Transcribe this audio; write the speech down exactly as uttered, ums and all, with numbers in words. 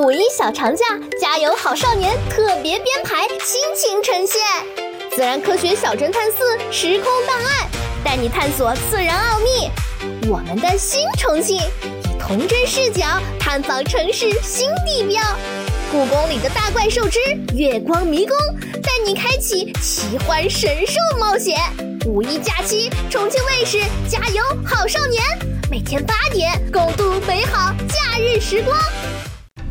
五一小长假，加油好少年特别编排倾情呈现。自然科学小侦探四时空档案，带你探索自然奥秘。我们的新重庆，以童真视角探访城市新地标。故宫里的大怪兽之月光迷宫，带你开启奇幻神兽冒险。五一假期，重庆卫视加油好少年，每天八点共度美好假日时光。